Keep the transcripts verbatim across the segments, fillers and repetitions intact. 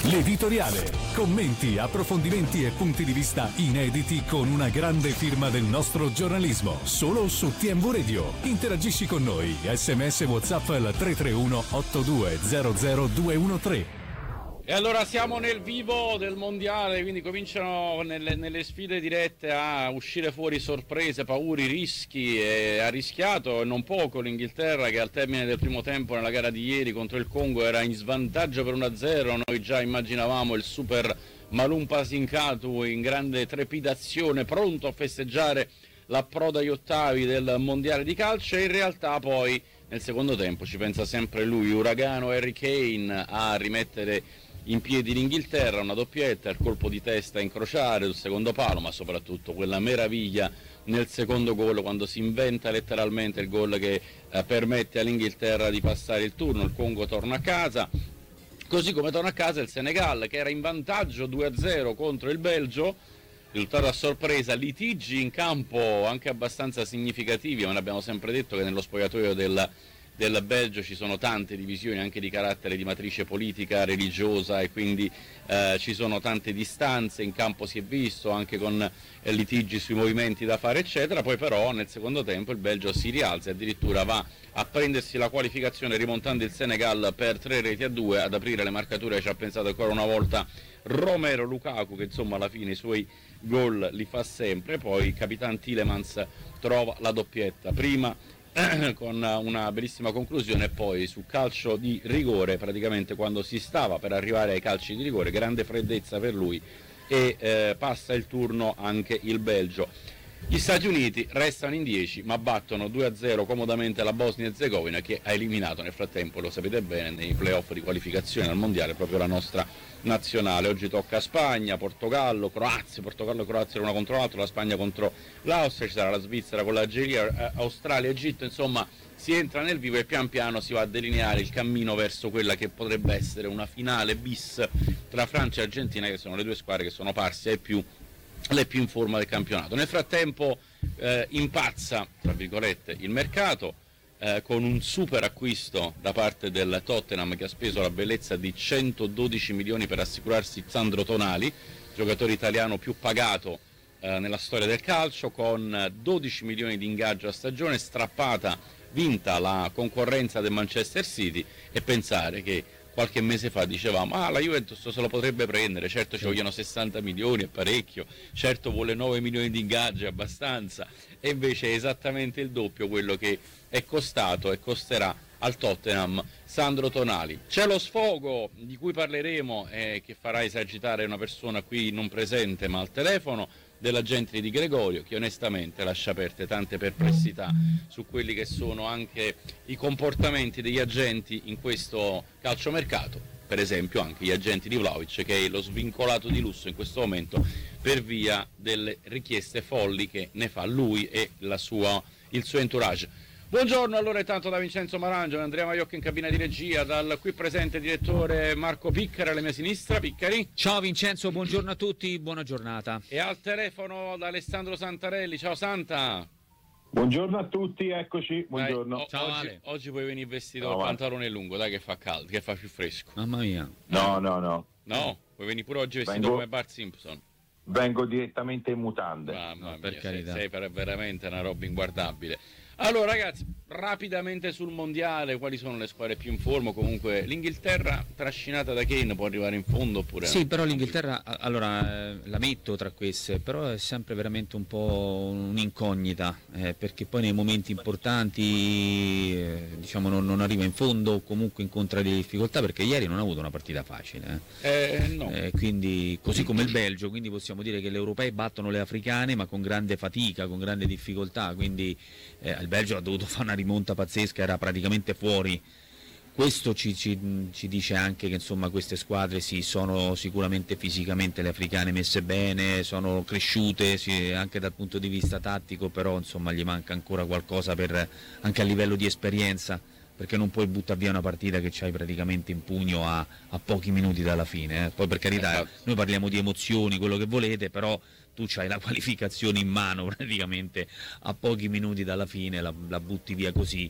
L'editoriale. Commenti, approfondimenti e punti di vista inediti con una grande firma del nostro giornalismo. Solo su T M V Radio. Interagisci con noi. Sms WhatsApp al tre tre uno otto due zero zero due uno tre. E allora siamo nel vivo del mondiale, quindi cominciano nelle, nelle sfide dirette a uscire fuori sorprese, paure, rischi, e ha rischiato non poco l'Inghilterra, che al termine del primo tempo nella gara di ieri contro il Congo era in svantaggio per uno a zero. Noi già immaginavamo il super Malum Pasincatu in grande trepidazione, pronto a festeggiare l'approdo agli ottavi del mondiale di calcio, e in realtà poi nel secondo tempo ci pensa sempre lui, uragano Harry Kane, a rimettere in piedi l'Inghilterra, una doppietta, il colpo di testa a incrociare sul secondo palo, ma soprattutto quella meraviglia nel secondo gol, quando si inventa letteralmente il gol che eh, permette all'Inghilterra di passare il turno. Il Congo torna a casa, così come torna a casa il Senegal, che era in vantaggio due a zero contro il Belgio. Risultato a sorpresa, litigi in campo anche abbastanza significativi, ma ne abbiamo sempre detto che nello spogliatoio del del Belgio ci sono tante divisioni anche di carattere, di matrice politica, religiosa, e quindi eh, ci sono tante distanze, in campo si è visto anche con eh, litigi sui movimenti da fare eccetera. Poi però nel secondo tempo il Belgio si rialza e addirittura va a prendersi la qualificazione rimontando il Senegal per tre reti a due. Ad aprire le marcature ci ha pensato ancora una volta Romelu Lukaku, che insomma alla fine i suoi gol li fa sempre. Poi il Capitan Tielemans trova la doppietta, prima con una bellissima conclusione, e poi su calcio di rigore, praticamente quando si stava per arrivare ai calci di rigore, grande freddezza per lui, e eh, passa il turno anche il Belgio. Gli Stati Uniti restano in dieci, ma battono due a zero comodamente la Bosnia Erzegovina, che ha eliminato nel frattempo, lo sapete bene, nei playoff di qualificazione al mondiale proprio la nostra nazionale. Oggi tocca Spagna, Portogallo, Croazia, Portogallo e Croazia l'una contro l'altro, la Spagna contro l'Austria, ci sarà la Svizzera con l'Algeria, Australia, Egitto, insomma si entra nel vivo e pian piano si va a delineare il cammino verso quella che potrebbe essere una finale bis tra Francia e Argentina, che sono le due squadre che sono parse ai più le più in forma del campionato. Nel frattempo eh, impazza, tra virgolette, il mercato, eh, con un super acquisto da parte del Tottenham, che ha speso la bellezza di centododici milioni per assicurarsi Sandro Tonali, giocatore italiano più pagato eh, nella storia del calcio, con dodici milioni di ingaggio a stagione, strappata, vinta la concorrenza del Manchester City, e pensare che qualche mese fa dicevamo ah la Juventus se lo potrebbe prendere, certo ci vogliono sessanta milioni, è parecchio, certo vuole nove milioni di ingaggio, è abbastanza, e invece è esattamente il doppio quello che è costato e costerà al Tottenham Sandro Tonali. C'è lo sfogo di cui parleremo e che farà esagitare una persona qui non presente ma al telefono, dell'agente di Gregorio, che onestamente lascia aperte tante perplessità su quelli che sono anche i comportamenti degli agenti in questo calciomercato, per esempio anche gli agenti di Vlahovic, che è lo svincolato di lusso in questo momento per via delle richieste folli che ne fa lui e la sua, il suo entourage. Buongiorno allora intanto da Vincenzo Marangio, Andrea Maiocca in cabina di regia, dal qui presente direttore Marco Piccari alla mia sinistra. Piccari. Ciao Vincenzo, buongiorno a tutti, buona giornata. E al telefono da Alessandro Santarelli. Ciao Santa. Buongiorno a tutti, eccoci, buongiorno. Dai, o- Ciao oggi, Ale. oggi puoi venire vestito Ciao, col pantalone lungo, dai che fa caldo, che fa più fresco. Mamma mia. No, no, no, No, puoi venire pure oggi vestito Vengo- come Bart Simpson. vengo direttamente in mutande. Mamma No, per mia, carità. sei, sei per- veramente una roba inguardabile. Allora ragazzi, rapidamente sul mondiale, quali sono le squadre più in forma? Comunque l'Inghilterra trascinata da Kane può arrivare in fondo oppure Sì, no? però l'Inghilterra, a- allora, eh, la metto tra queste, però è sempre veramente un po' un'incognita, eh, perché poi nei momenti importanti eh, diciamo non, non arriva in fondo o comunque incontra delle difficoltà, perché ieri non ha avuto una partita facile. eh. Eh, no. Eh, quindi, così come il Belgio, quindi possiamo dire che le europee battono le africane ma con grande fatica, con grande difficoltà, quindi eh, il Belgio ha dovuto fare una rimonta pazzesca, era praticamente fuori. Questo ci, ci, ci dice anche che insomma queste squadre sì, sono sicuramente fisicamente le africane messe bene, sono cresciute sì, anche dal punto di vista tattico, però insomma gli manca ancora qualcosa per, anche a livello di esperienza, perché non puoi buttare via una partita che c'hai praticamente in pugno a, a pochi minuti dalla fine. Eh. Poi per carità, Esatto. noi parliamo di emozioni, quello che volete, però tu c'hai la qualificazione in mano praticamente a pochi minuti dalla fine, la, la butti via così.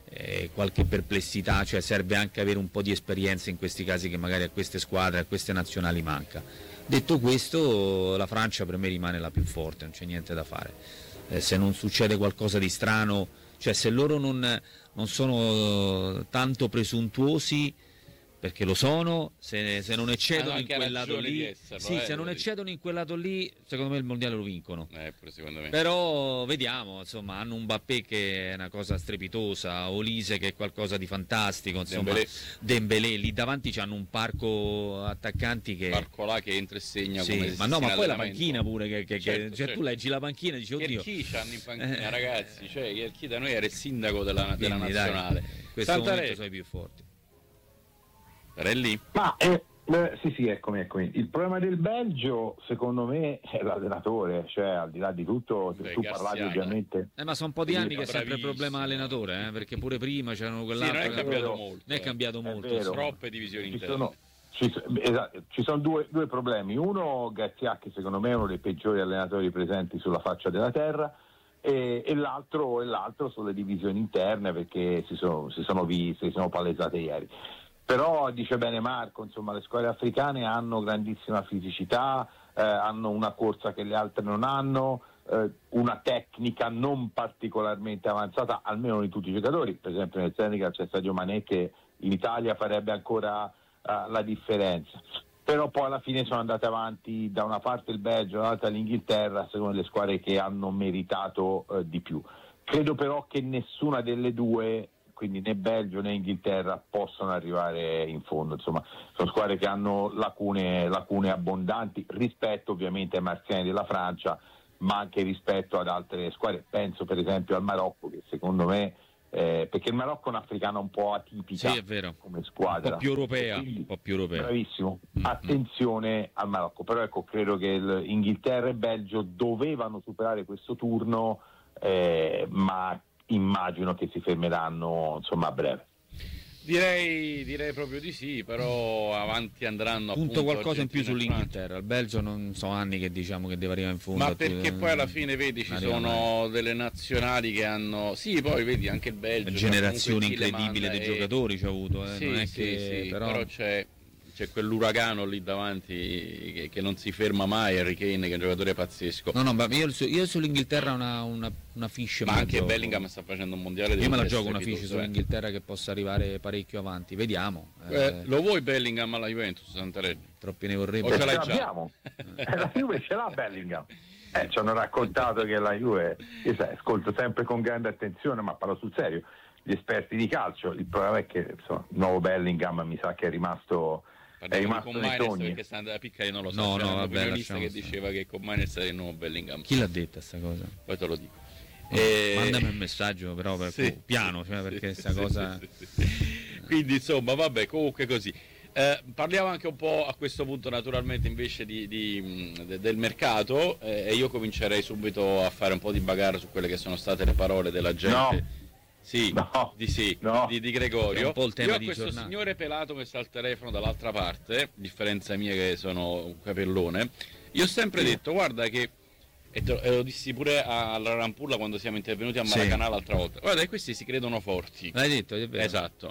eh, qualche perplessità, cioè serve anche avere un po' di esperienza in questi casi che magari a queste squadre, a queste nazionali manca. Detto questo, la Francia per me rimane la più forte, non c'è niente da fare. Eh, se non succede qualcosa di strano, cioè se loro non, non sono tanto presuntuosi, perché lo sono, se, se non eccedono in quel lato lì, esserlo, sì, eh, se non eccedono in quel lato lì, secondo me il mondiale lo vincono. Eh, pure secondo me. Però vediamo, insomma, hanno un Mbappé che è una cosa strepitosa, Olise che è qualcosa di fantastico, insomma, Dembélé, Dembélé lì davanti c'hanno un parco attaccanti che parco là che entra e segna, sì, come ma no, ma poi la panchina pure che, che, certo, che cioè certo. Tu leggi la panchina e dici oddio. Chi c'hanno in panchina, eh, ragazzi, cioè chi da noi era il sindaco della, della quindi, nazionale. Dai, in questo Santarelli momento sono i più forti. Sarelli? Ma eh, eh, sì, sì, eccomi, eccomi. Il problema del Belgio, secondo me, è l'allenatore, cioè al di là di tutto, Beh, tu Garcia, parlavi ovviamente. Eh, ma sono un po' di sì, anni che è sempre il problema allenatore, eh, perché pure prima c'erano quell'altro. Sì, non è cambiato che... molto. Non è cambiato eh. molto. È Troppe divisioni ci interne. sono, ci, esatto, ci sono due, due problemi. Uno, Garcia, che secondo me è uno dei peggiori allenatori presenti sulla faccia della terra. E, e, l'altro, e l'altro sono le divisioni interne, perché si sono, si sono viste, si sono palesate ieri. Però dice bene Marco, insomma, le squadre africane hanno grandissima fisicità, eh, hanno una corsa che le altre non hanno, eh, una tecnica non particolarmente avanzata, almeno di tutti i giocatori. Per esempio nel Senegal c'è Sadio Mané che in Italia farebbe ancora uh, la differenza. Però poi alla fine sono andate avanti da una parte il Belgio, dall'altra l'Inghilterra, secondo le squadre che hanno meritato uh, di più. Credo però che nessuna delle due, quindi né Belgio né Inghilterra, possono arrivare in fondo. Insomma, sono squadre che hanno lacune, lacune abbondanti rispetto ovviamente ai marziani della Francia, ma anche rispetto ad altre squadre. Penso per esempio al Marocco, che secondo me, eh, perché il Marocco è un'africana un po' atipica, sì, è vero, come squadra, un po' più europea, quindi, un po' più europea. Bravissimo, mm-hmm. Attenzione al Marocco, però ecco, credo che il Inghilterra e Belgio dovevano superare questo turno, eh, ma immagino che si fermeranno, insomma, a breve. Direi, direi proprio di sì, però avanti andranno. Punto appunto qualcosa in più Argentina sull'Inghilterra. Il Belgio non so anni che diciamo che deve arrivare in fondo. Ma perché poi alla fine vedi ci sono mai. delle nazionali che hanno, sì, poi vedi anche il Belgio, una generazione incredibile di e... giocatori c'ha avuto, eh. sì, non è sì, che... sì, però, però c'è, c'è quell'uragano lì davanti che, che non si ferma mai, Harry Kane che è un giocatore pazzesco. No, no, ma io, io sull'Inghilterra una, una, una fiche. Ma anche gioco. Bellingham sta facendo un mondiale. Io me la gioco una fiche sull'Inghilterra che possa arrivare parecchio avanti, vediamo. Eh, eh. Lo vuoi Bellingham alla Juventus, Santarelli? Troppi ne vorrebbe. O ce, ce l'abbiamo, la Juve ce l'ha Bellingham. Eh, ci hanno raccontato che la Juve, io sai, ascolto sempre con grande attenzione, ma parlo sul serio, gli esperti di calcio. Il problema è che insomma, il nuovo Bellingham mi sa che è rimasto... È rimasto con nei sogni, perché sta andando a picca, io non lo so. No, c'era no, un vabbè, opinionista che diceva che con Miners era il nuovo Bellingham. Chi l'ha detta sta cosa? Poi te lo dico. No, e... Mandami un messaggio però per sì, piano, cioè, perché sì, sta sì, cosa. Sì, sì, sì. Quindi insomma, vabbè, comunque così. Eh, parliamo anche un po' a questo punto naturalmente invece di, di, de, del mercato eh, e io comincerei subito a fare un po' di bagarre su quelle che sono state le parole della gente. No. Sì, no, di sì, no. di, di Gregorio. Un po' il tema Io ho di questo giornata. Signore pelato che sta al telefono dall'altra parte, differenza mia che sono un capellone. Io ho sempre sì. detto, guarda che, e, te, e lo dissi pure alla Rampulla quando siamo intervenuti a Maracanã sì. l'altra volta, guarda che questi si credono forti. L'hai detto, è vero. Esatto.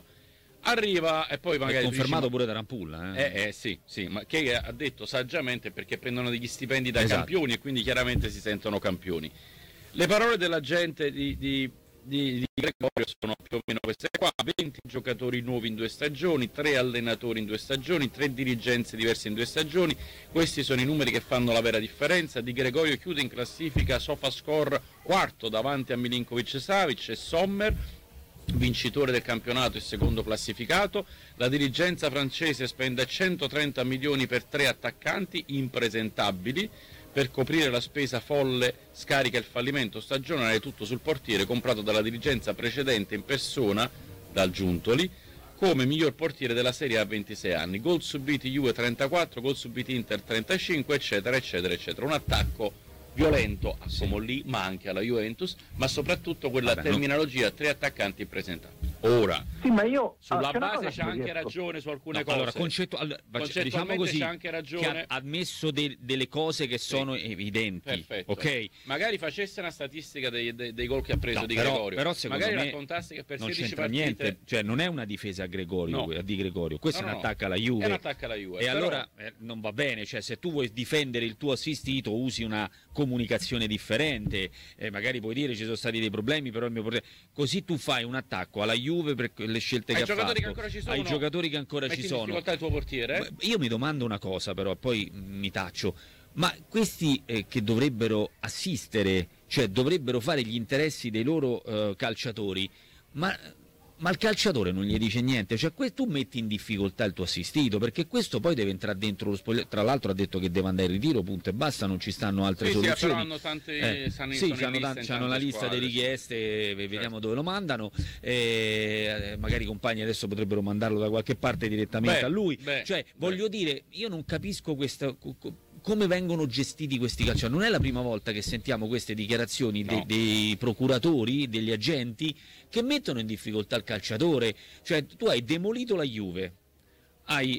Arriva e poi magari... È confermato dici, pure da Rampulla. Eh? Eh, eh sì, sì, ma che ha detto saggiamente perché prendono degli stipendi da esatto. campioni e quindi chiaramente si sentono campioni. Le parole della gente di... di Di, di Gregorio sono più o meno queste qua: venti giocatori nuovi in due stagioni, tre allenatori in due stagioni, tre dirigenze diverse in due stagioni. Questi sono i numeri che fanno la vera differenza. Di Gregorio chiude in classifica SofaScore quarto davanti a Milinkovic Savic e Sommer, vincitore del campionato e secondo classificato. La dirigenza francese spende centotrenta milioni per tre attaccanti impresentabili. Per coprire la spesa folle scarica il fallimento stagionale tutto sul portiere comprato dalla dirigenza precedente in persona dal Giuntoli come miglior portiere della Serie A a ventisei anni. Gol subiti Juve trentaquattro, gol subiti Inter trentacinque, eccetera, eccetera, eccetera. Un attacco violento a Sì. Comolli, ma anche alla Juventus, ma soprattutto quella Vabbè, terminologia, tre attaccanti impresentabili. Ora, Sì, ma io sulla ah, c'è una base cosa c'è che non anche riesco- ragione su alcune No, cose. allora, concettu- allora, diciamo Concettualmente così, c'è anche ragione. che ha ammesso de- delle cose che sono evidenti, Perfetto. ok? Magari facesse una statistica dei, dei- dei gol che ha preso No, di però, Gregorio. però secondo Magari me raccontasse che per non sedici c'entra partite niente, cioè non è una difesa a Gregorio, No. que- di Gregorio, questo No, è no, un no. attacco alla è Juve. un attacco alla Juve. E però- allora eh, non va bene, cioè se tu vuoi difendere il tuo assistito usi una comunicazione differente, eh, magari puoi dire ci sono stati dei problemi, però il mio problema... Così tu fai un attacco alla Juve per le scelte Ai che ha giocatori fatto, che ancora ci sono, ai giocatori che ancora metti ci in sono. difficoltà il tuo portiere? Beh, Io mi domando una cosa però, poi mm, mi taccio, ma questi eh, che dovrebbero assistere, cioè dovrebbero fare gli interessi dei loro eh, calciatori, ma... Ma il calciatore non gli dice niente, cioè que- tu metti in difficoltà il tuo assistito, perché questo poi deve entrare dentro lo spogliatoio. Tra l'altro ha detto che deve andare in ritiro, punto e basta, non ci stanno altre Sì, sì, soluzioni. però hanno tante- Eh, stanno in- sì, sono in c'hanno, lista tan- in c'hanno tante la lista squadre, di sì. richieste, eh, vediamo Certo. dove lo mandano. Eh, magari i compagni adesso potrebbero mandarlo da qualche parte direttamente Beh, a lui. beh, cioè, beh. voglio dire, io non capisco questa. co- co- come vengono gestiti questi calciatori. Non è la prima volta che sentiamo queste dichiarazioni No. dei, dei procuratori, degli agenti che mettono in difficoltà il calciatore. Cioè tu hai demolito la Juve, hai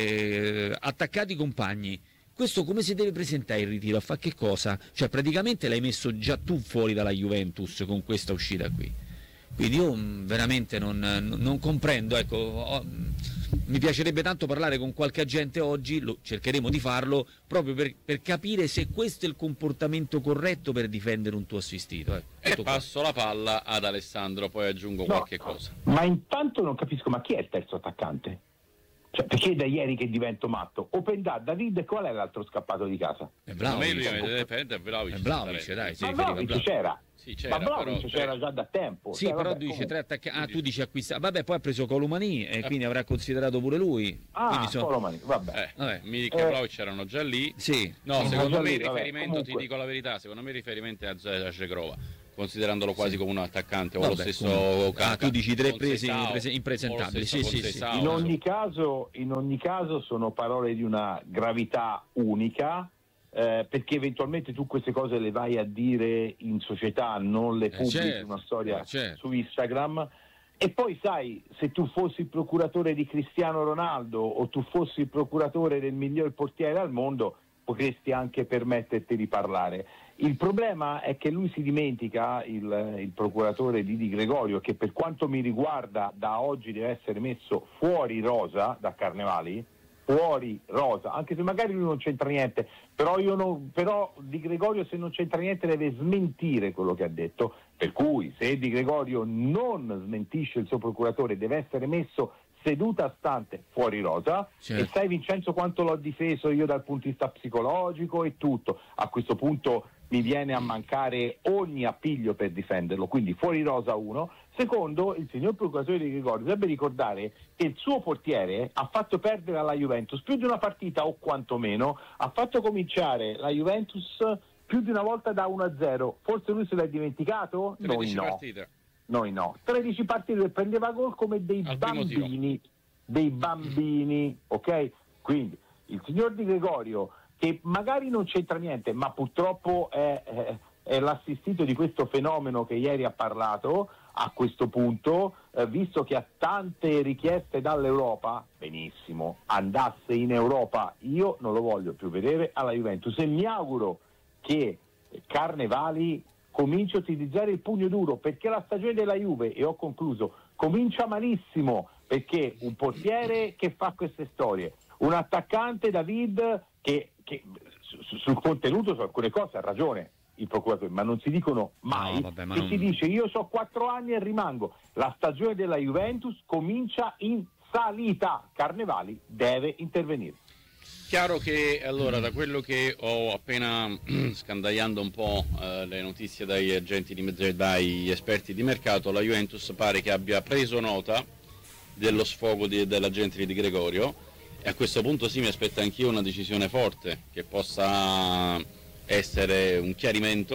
eh, attaccato i compagni. Questo come si deve presentare il ritiro? A fare che cosa? Cioè praticamente l'hai messo già tu fuori dalla Juventus con questa uscita qui. Quindi io mh, veramente non, non- non comprendo, ecco, ho- mh, mi piacerebbe tanto parlare con qualche agente oggi, lo, cercheremo di farlo, proprio per, per capire se questo è il comportamento corretto per difendere un tuo assistito. eh. E Tutto qua. passo la palla ad Alessandro, poi aggiungo No, qualche cosa. Ma intanto non capisco, ma chi è il terzo attaccante? Cioè, perché è da ieri che divento matto? Openda, David, qual è l'altro scappato di casa? È Secondo me Vlahovic, lui deve Vlahovic. è Vlahovic, dai, si Ma riferiva a Vlahovic Vlahovic. c'era. Sì, c'era, ma Vlahovic però, c'era tre- già da tempo. Sì, Cioè, però vabbè, tu dici comunque. tre attaccanti. Ah, tu dici acquistato. Vabbè, poi ha preso Colomani e quindi avrà considerato pure lui. Ah, Quindi so- Colomani, vabbè. Eh, Vabbè. Milik e Eh. Vlahovic erano già lì. Sì. No, Sì, secondo già me lì, il vabbè, riferimento, comunque. ti dico la verità, secondo me il riferimento è a Zajagrova, considerandolo quasi come un attaccante, o lo Vabbè, stesso comunque. Kaka, Ah, tu dici tre con presi Seisao, imprese- impresentabili. o lo stesso Sì, con sì, sì. Seisao, In insomma. ogni, caso, in ogni caso sono parole di una gravità unica, eh, perché eventualmente tu queste cose le vai a dire in società, non le pubblichi certo, una storia eh, certo. su Instagram. E poi sai, se tu fossi il procuratore di Cristiano Ronaldo o tu fossi il procuratore del miglior portiere al mondo, potresti anche permetterti di parlare. Il problema è che lui si dimentica, il, il procuratore di Di Gregorio, che per quanto mi riguarda da oggi deve essere messo fuori rosa da Carnevali, fuori rosa, anche se magari lui non c'entra niente, però, io non, però Di Gregorio se non c'entra niente deve smentire quello che ha detto, per cui se Di Gregorio non smentisce il suo procuratore deve essere messo seduta stante fuori rosa. Certo. E sai Vincenzo quanto l'ho difeso io dal punto di vista psicologico e tutto, a questo punto mi viene a mancare ogni appiglio per difenderlo, quindi fuori rosa uno. Secondo, il signor procuratore Di Gregorio dovrebbe ricordare che il suo portiere ha fatto perdere alla Juventus più di una partita, o quantomeno ha fatto cominciare la Juventus più di una volta da uno a zero. Forse lui se l'è dimenticato? Noi tredici no. partite. Noi no. tredici partite e prendeva gol come dei Al primo tiro. bambini, dei bambini, ok? Quindi il signor Di Gregorio, che magari non c'entra niente, ma purtroppo è, è, è l'assistito di questo fenomeno che ieri ha parlato, a questo punto, eh, visto che ha tante richieste dall'Europa, benissimo, andasse in Europa, io non lo voglio più vedere alla Juventus e mi auguro che Carnevali cominci a utilizzare il pugno duro, perché la stagione della Juve, e ho concluso, comincia malissimo, perché un portiere che fa queste storie, un attaccante David che, che su, sul contenuto su alcune cose ha ragione il procuratore, ma non si dicono mai, No, vabbè, ma e non- si dice io so quattro anni e rimango. La stagione della Juventus comincia in salita, Carnevali deve intervenire. Chiaro che allora da quello che ho appena scandagliando un po' eh, le notizie dagli agenti di dai esperti di mercato, la Juventus pare che abbia preso nota dello sfogo di, dell'agente di Di Gregorio, e a questo punto sì, mi aspetto anch'io una decisione forte che possa essere un chiarimento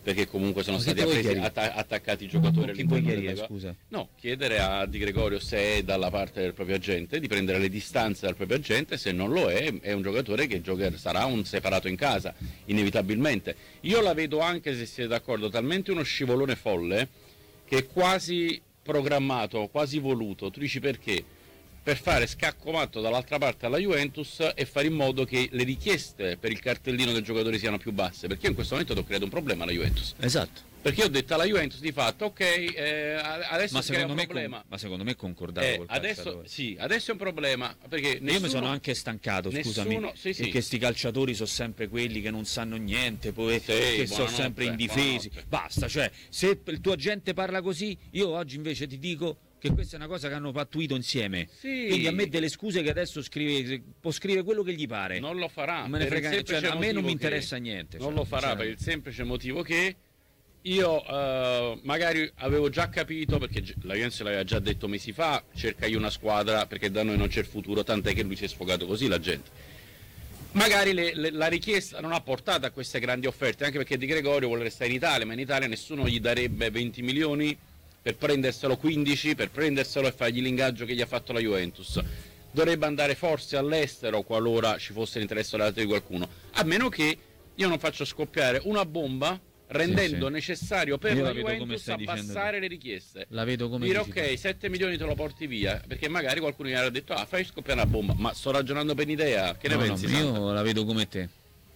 perché comunque sono Ma stati che vuoi appresi, chiarire? atta- attaccati i giocatori. Che vuoi all'interno chiarire, della- scusa? No, chiedere a Di Gregorio se è dalla parte del proprio agente, di prendere le distanze dal proprio agente, se non lo è, è un giocatore che giocherà, sarà un separato in casa, inevitabilmente. Io la vedo anche, se siete d'accordo, talmente uno scivolone folle che è quasi programmato, quasi voluto. Tu dici perché? Per fare scacco matto dall'altra parte alla Juventus e fare in modo che le richieste per il cartellino del giocatore siano più basse, perché io in questo momento ho creato un problema alla Juventus. Esatto. Perché io ho detto alla Juventus di fatto, ok, eh, adesso Ma si crea secondo, un me problema. con, ma secondo me è concordato Eh, col adesso, calciatore. sì, adesso è un problema, perché nessuno, Io mi sono anche stancato, scusami, nessuno- sì, sì. perché sti calciatori sono sempre quelli che non sanno niente, poi Sì, che sono buonanotte, sempre indifesi. buonanotte. Basta, cioè, se il tuo agente parla così, io oggi invece ti dico che questa è una cosa che hanno pattuito insieme. Sì. Quindi a me delle scuse che adesso scrive, può scrivere quello che gli pare. non lo farà. Non me ne per il frega- cioè, semplice a me non motivo mi che- interessa niente. Non cioè, lo farà per il sinceramente. semplice motivo che io eh, magari avevo già capito, perché gi- la Juventus l'aveva già detto mesi fa, cercai una squadra perché da noi non c'è il futuro, tant'è che lui si è sfogato così la gente. Magari le- le- la richiesta non ha portato a queste grandi offerte, anche perché Di Gregorio vuole restare in Italia, ma in Italia nessuno gli darebbe venti milioni per prenderselo quindici, per prenderselo e fargli l'ingaggio che gli ha fatto la Juventus. Dovrebbe andare forse all'estero qualora ci fosse l'interesse da parte di qualcuno, a meno che io non faccio scoppiare una bomba rendendo sì. necessario per Io la la vedo come Juventus stai dicendo abbassare le richieste. La vedo come Dire dici tu. ok, sette milioni te lo porti via, perché magari qualcuno gli ha detto ah fai scoppiare una bomba, ma sto ragionando per un'idea, che ne No, no, pensi? Santa? io la vedo come te.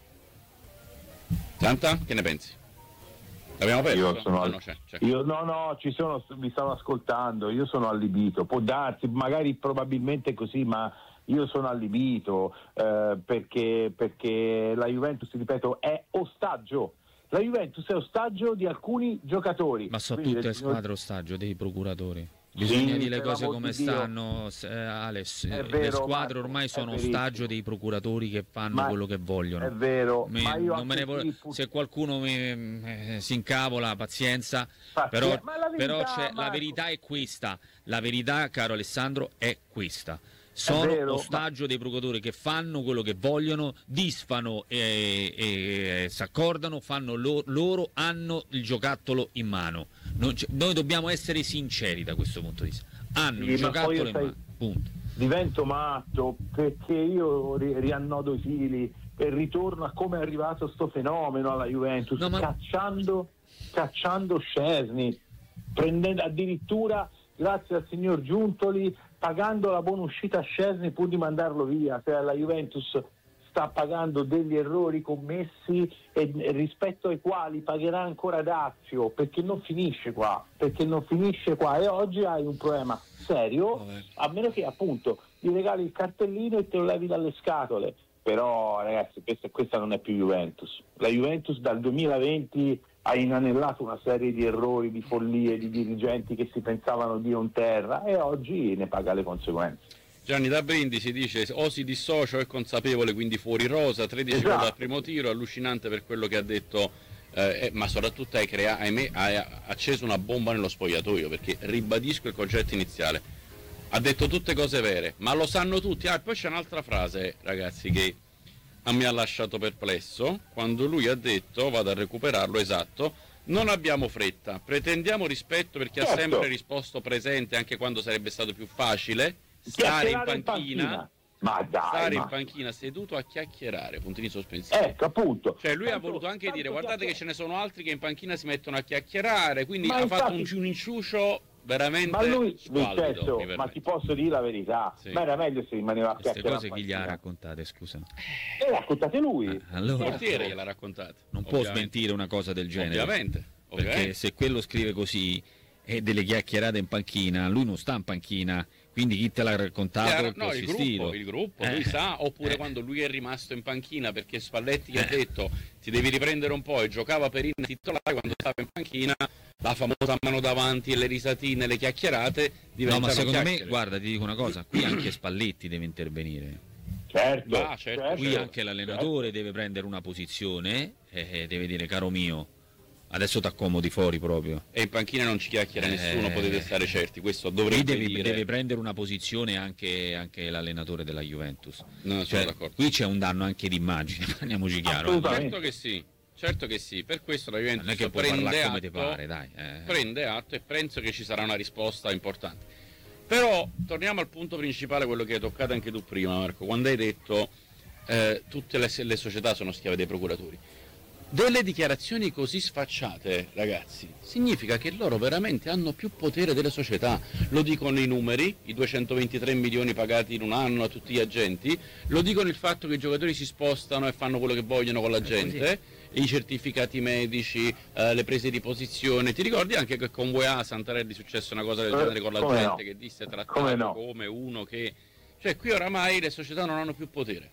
Santa? Che ne pensi? L'abbiamo perso? Io sono Ah, al- no, c'è, c'è. Io no, no, ci sono, vi stavo ascoltando, io sono allibito, può darsi, magari probabilmente così, ma io sono allibito eh, perché, perché la Juventus, ripeto, è ostaggio. La Juventus è ostaggio di alcuni giocatori. Ma sono Quindi tutte del signor- squadre ostaggio dei procuratori. Bisogna Sì, dire le per cose l'amor come di Dio. stanno, eh, Alex. È Le vero, squadre Marco, ormai è sono verissimo. ostaggio dei procuratori che fanno Ma quello che vogliono. È vero, Mi- ma io non me ne anche vo- qui, pur- Se qualcuno mi, eh, si incavola, pazienza. Pazienza, Però, ma la verità, però c'è- la Marco. verità è questa. La verità, caro Alessandro, è questa. Sono vero, ostaggio dei procuratori che fanno quello che vogliono, disfano e, e, e si accordano, fanno lo- loro hanno il giocattolo in mano. Non c'è- noi dobbiamo essere sinceri da questo punto di vista. Hanno Sì, il ma giocattolo poi io in sai- mano. Punto. divento matto perché io ri- riannodo i fili e ritorno a come è arrivato sto fenomeno alla Juventus, No, ma- cacciando, cacciando Szczesny, prendendo addirittura grazie al signor Giuntoli pagando la buona uscita a Szczesny pur di mandarlo via. Cioè la Juventus sta pagando degli errori commessi e, e rispetto ai quali pagherà ancora dazio, perché non finisce qua, perché non finisce qua e oggi hai un problema serio, Vabbè. a meno che appunto gli regali il cartellino e te lo levi dalle scatole. Però ragazzi, questa, questa non è più Juventus. La Juventus dal duemilaventi ha inanellato una serie di errori, di follie, di dirigenti che si pensavano Dio in terra e oggi ne paga le conseguenze. Gianni da Brindisi dice o si dissocia o è consapevole, quindi fuori rosa, tredici Esatto. gol al primo tiro, allucinante per quello che ha detto, eh, eh, ma soprattutto hai, crea- ahimè, hai acceso una bomba nello spogliatoio, perché ribadisco il concetto iniziale, ha detto tutte cose vere, ma lo sanno tutti. Ah, poi c'è un'altra frase, ragazzi, che a me ha lasciato perplesso, quando lui ha detto, vado a recuperarlo, esatto, non abbiamo fretta, pretendiamo rispetto per chi ha Certo. sempre risposto presente anche quando sarebbe stato più facile stare in Chiacchierare panchina, Ma dai, stare ma... in panchina seduto a chiacchierare, puntini sospensivi. Ecco, appunto. Cioè lui ha Tanto- voluto anche tanto dire guardate che ce chiacchier- ne sono altri che in panchina si mettono a chiacchierare, quindi Ma ha fatto infatti- un, un inciucio veramente Ma lui, squallido, Vincenzo, mi ma permetto. ti posso dire la verità, Sì. ma era meglio se rimaneva a Queste chiacchierare. cose chi gli ha raccontate, scusa? E raccontate lui. Ah, Il allora portiere gliel'ha raccontato. non può ovviamente. smentire una cosa del genere. Ovviamente, Perché ovviamente. se quello scrive così e delle chiacchierate in panchina, lui non sta in panchina, quindi chi te l'ha raccontato Chiaro- è no, il assistito. gruppo, il gruppo, Eh, lui sa, oppure eh. quando lui è rimasto in panchina perché Spalletti gli ha detto ti devi riprendere un po' e giocava per il titolare, quando stava in panchina la famosa mano davanti e le risatine, le chiacchierate No, diventano ma secondo me, chiacchiere. guarda, ti dico una cosa, qui anche Spalletti deve intervenire. Certo, Va, certo, certo, Qui anche certo. l'allenatore deve prendere una posizione e deve dire caro mio, adesso ti accomodi fuori proprio. E in panchina non ci chiacchiera Eh. nessuno, potete stare certi, questo Qui dovrebbe deve, dire. deve prendere una posizione anche, anche l'allenatore della Juventus. No, sono Cioè, d'accordo. qui c'è un danno anche d'immagine, parliamoci chiaro. eh. Assolutamente. Certo che sì, certo che sì, per questo la Juventus non è che puoi prende parlare atto, come ti pare, dai. Eh. prende atto e penso che ci sarà una risposta importante. Però torniamo al punto principale, quello che hai toccato anche tu prima, Marco, quando hai detto eh, tutte le, le società sono schiave dei procuratori. Delle dichiarazioni così sfacciate, ragazzi, significa che loro veramente hanno più potere delle società. Lo dicono i numeri, i duecentoventitré milioni pagati in un anno a tutti gli agenti, lo dicono il fatto che i giocatori si spostano e fanno quello che vogliono con la gente, i certificati medici, eh, le prese di posizione. Ti ricordi anche che con U E A Santarelli successe una cosa del eh, genere con la gente, no, che disse trattato come, no. come uno che... Cioè qui oramai le società non hanno più potere.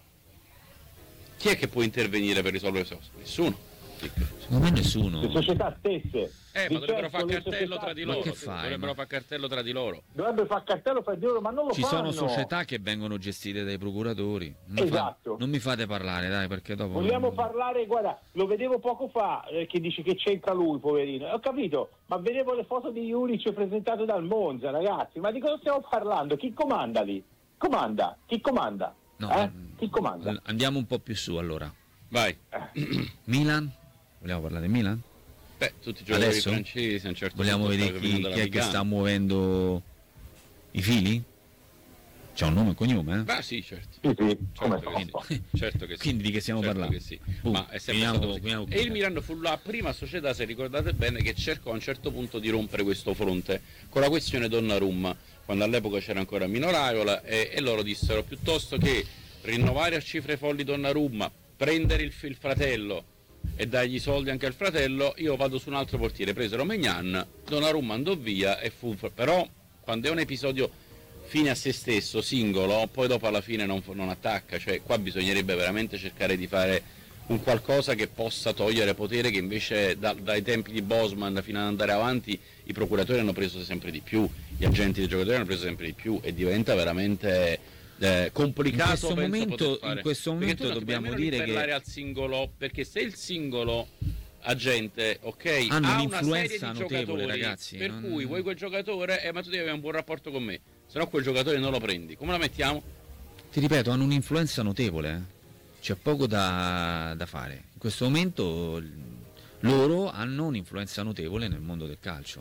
Chi è che può intervenire per risolvere queste cose? Nessuno. Secondo me nessuno. Le società stesse. Eh, ma dovrebbero fare cartello società... tra di loro. Ma che fai, dovrebbero ma... fare cartello tra di loro. Dovrebbero fare cartello tra di loro, ma non lo Ci fanno. sono società che vengono gestite dai procuratori. Non esatto. Fa... non mi fate parlare, dai, perché dopo... Vogliamo parlare, guarda, lo vedevo poco fa, eh, che dice che c'entra lui, poverino. Ho capito, ma vedevo le foto di Juric presentate dal Monza, ragazzi. Ma di cosa stiamo parlando? Chi comanda lì? Comanda? Chi comanda? No, eh? Chi comanda? Andiamo un po' più su, allora. Vai. Milan? Vogliamo parlare di Milan? Beh, tutti i giocatori Adesso? francesi a un certo Vogliamo punto vedere chi, stanno chi è che sta muovendo i fili? C'è un nome e cognome, eh? Beh, sì, certo. Sì, sì, come Certo che no? sì. Certo che sì. Quindi di che stiamo Certo parlando? che sì. Uh, Ma è sempre finiamo- stato così. finiamo qui. E il Milan fu la prima società, se ricordate bene, che cercò a un certo punto di rompere questo fronte con la questione Donnarumma, quando all'epoca c'era ancora Mino Raiola, e, e loro dissero piuttosto che rinnovare a cifre folli Donnarumma, prendere il, il fratello e dargli soldi anche al fratello, io vado su un altro portiere. Presero Maignan, Donnarumma andò via e fu... Però quando è un episodio fine a se stesso, singolo, poi dopo alla fine non, non attacca, cioè qua bisognerebbe veramente cercare di fare un qualcosa che possa togliere potere, che invece da, dai tempi di Bosman fino ad andare avanti i procuratori hanno preso sempre di più, gli agenti dei giocatori hanno preso sempre di più e diventa veramente... Eh, complicato. In questo penso momento, poter fare. in questo Perché momento tu non ti puoi dobbiamo nemmeno dire riferire che al singolo, perché se il singolo agente, ok, hanno ha una un'influenza serie di notevole, giocatori, ragazzi, per non- cui vuoi quel giocatore, eh, ma tu devi avere un buon rapporto con me, se no quel giocatore non lo prendi. Come la mettiamo? ti ripeto, hanno un'influenza notevole, eh. C'è poco da, da fare. In questo momento l- loro hanno un'influenza notevole nel mondo del calcio.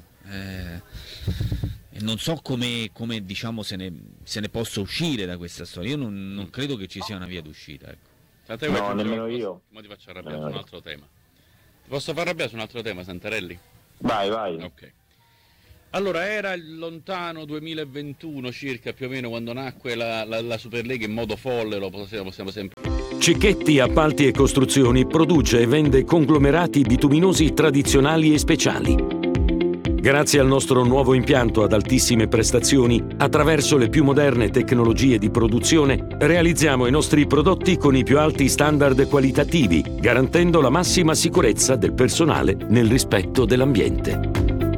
Eh, e non so come, come diciamo se ne, se ne possa uscire da questa storia. Io non, non credo che ci sia una via d'uscita. Ecco. Tant'è No, vuoi aggiungere nemmeno qualcosa? io. Ma ti faccio arrabbiare Nemmeno su un io. altro tema. Ti posso far arrabbiare su un altro tema, Santarelli? Vai, vai. Ok. Allora, era il lontano duemilaventuno circa, più o meno, quando nacque la, la, la Superlega in modo folle, lo possiamo, possiamo sempre... Cicchetti Appalti e Costruzioni produce e vende conglomerati bituminosi tradizionali e speciali. Grazie al nostro nuovo impianto ad altissime prestazioni, attraverso le più moderne tecnologie di produzione, realizziamo i nostri prodotti con i più alti standard qualitativi, garantendo la massima sicurezza del personale nel rispetto dell'ambiente.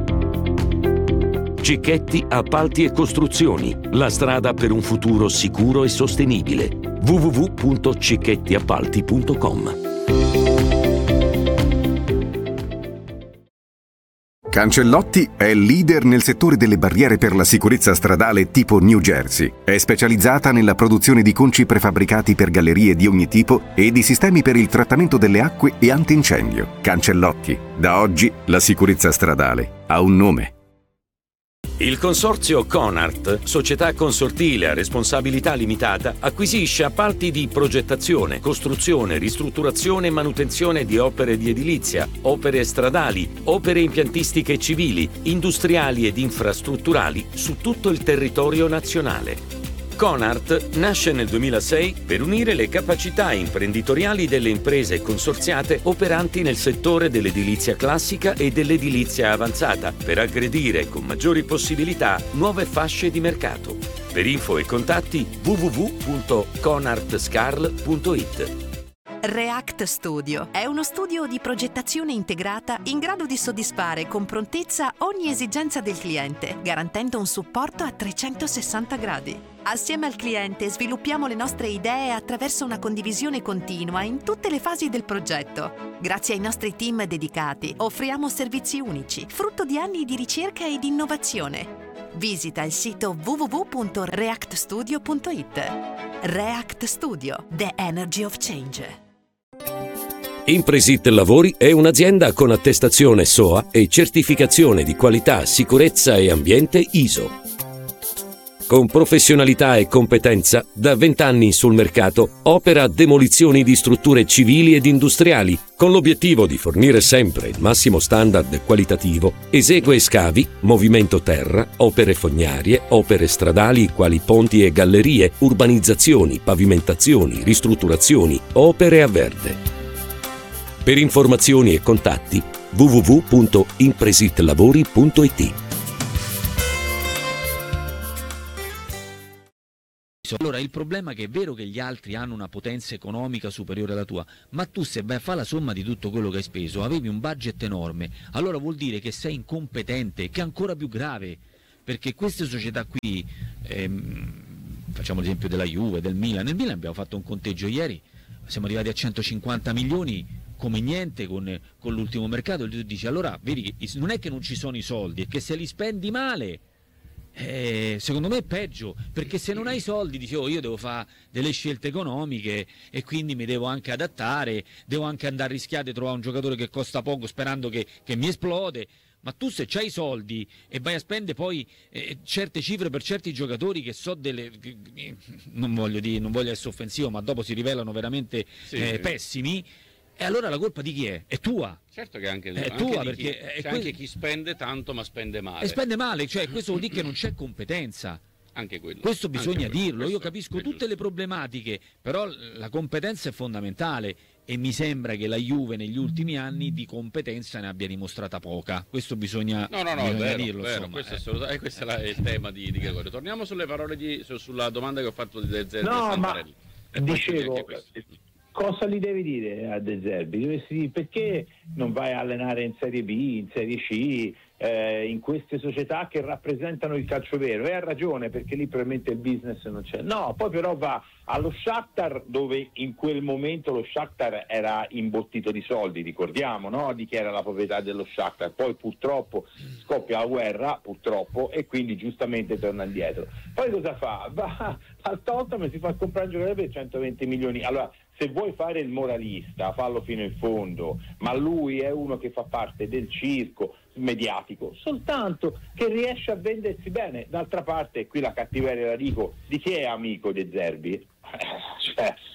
Cicchetti Appalti e Costruzioni, la strada per un futuro sicuro e sostenibile. w w w punto cicchetti appalti punto com. Cancellotti è leader nel settore delle barriere per la sicurezza stradale tipo New Jersey. È specializzata nella produzione di conci prefabbricati per gallerie di ogni tipo e di sistemi per il trattamento delle acque e antincendio. Cancellotti. Da oggi la sicurezza stradale ha un nome. Il consorzio Conart, società consortile a responsabilità limitata, acquisisce appalti di progettazione, costruzione, ristrutturazione e manutenzione di opere di edilizia, opere stradali, opere impiantistiche civili, industriali ed infrastrutturali su tutto il territorio nazionale. Conart nasce nel duemilasei per unire le capacità imprenditoriali delle imprese consorziate operanti nel settore dell'edilizia classica e dell'edilizia avanzata per aggredire con maggiori possibilità nuove fasce di mercato. Per info e contatti w w w punto conart scarl punto it. React Studio è uno studio di progettazione integrata in grado di soddisfare con prontezza ogni esigenza del cliente, garantendo un supporto a trecentosessanta gradi. Assieme al cliente sviluppiamo le nostre idee attraverso una condivisione continua in tutte le fasi del progetto. Grazie ai nostri team dedicati offriamo servizi unici, frutto di anni di ricerca e di innovazione. Visita il sito w w w punto react studio punto it. React Studio, the energy of change. Impresit Lavori è un'azienda con attestazione S O A e certificazione di qualità, sicurezza e ambiente I S O. Con professionalità e competenza, da vent'anni sul mercato, opera demolizioni di strutture civili ed industriali, con l'obiettivo di fornire sempre il massimo standard qualitativo. Esegue scavi, movimento terra, opere fognarie, opere stradali quali ponti e gallerie, urbanizzazioni, pavimentazioni, ristrutturazioni, opere a verde. Per informazioni e contatti w w w punto impresitlavori punto i t. Allora, il problema è che è vero che gli altri hanno una potenza economica superiore alla tua, ma tu, se vai a fare la somma di tutto quello che hai speso, avevi un budget enorme, allora vuol dire che sei incompetente, che è ancora più grave, perché queste società qui, ehm, facciamo l'esempio della Juve, del Milan, nel Milan abbiamo fatto un conteggio ieri, siamo arrivati a centocinquanta milioni come niente con, con l'ultimo mercato, e tu dici, allora vedi, non è che non ci sono i soldi, è che se li spendi male. Eh, secondo me è peggio, perché se non hai soldi dici, oh, io devo fare delle scelte economiche e quindi mi devo anche adattare, devo anche andare a rischiare di trovare un giocatore che costa poco sperando che, che mi esplode. Ma tu, se c'hai i soldi e vai a spendere poi eh, certe cifre per certi giocatori che so delle, non voglio dire, non voglio essere offensivo, ma dopo si rivelano veramente sì, eh, pessimi, e allora la colpa di chi è? È tua. Certo che anche, è anche tua, di perché chi, è c'è que- anche chi spende tanto ma spende male. E spende male, cioè questo vuol dire che non c'è competenza. Anche quello. Questo bisogna anche quello. dirlo. Questo Io capisco tutte le problematiche, però la competenza è fondamentale e mi sembra che la Juve negli ultimi anni di competenza ne abbia dimostrata poca. Questo bisogna, no, no, no, bisogna vero, dirlo. Vero, questo, è assoluta, eh, questo è il tema di, di Gregorio. Torniamo sulle parole di, su, sulla domanda che ho fatto di De Zerbi. No, ma dicevo, cosa gli devi dire a De Zerbi? Dovresti, perché non vai a allenare in Serie B, in Serie C, eh, in queste società che rappresentano il calcio vero? E ha ragione, perché lì probabilmente il business non c'è. No, poi però va allo Shakhtar, dove in quel momento lo Shakhtar era imbottito di soldi, ricordiamo, no? Di chi era la proprietà dello Shakhtar. Poi purtroppo scoppia la guerra, purtroppo, e quindi giustamente torna indietro. Poi cosa fa? Va al Tottenham e si fa comprare un giocatore per centoventi milioni. Allora, se vuoi fare il moralista, fallo fino in fondo, ma lui è uno che fa parte del circo mediatico, soltanto che riesce a vendersi bene. D'altra parte, qui la cattiveria la dico, di chi è amico De Zerbi? Cioè,